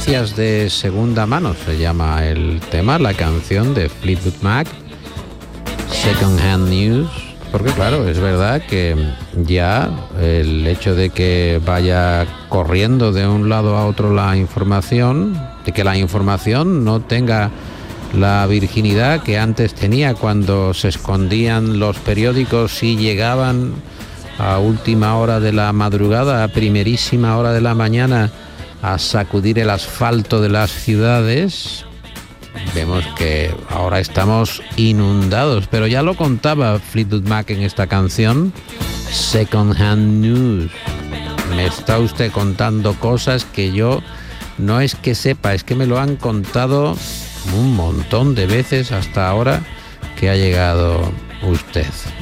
Noticias de segunda mano se llama el tema, la canción de Fleetwood Mac, Second Hand News, porque claro, es verdad que ya el hecho de que vaya corriendo de un lado a otro la información, de que la información no tenga la virginidad que antes tenía cuando se escondían los periódicos y llegaban a última hora de la madrugada, a primerísima hora de la mañana, a sacudir el asfalto de las ciudades. Vemos que ahora estamos inundados, pero ya lo contaba Fleetwood Mac en esta canción, Second Hand News. Me está usted contando cosas que yo no es que sepa, es que me lo han contado un montón de veces hasta ahora que ha llegado usted.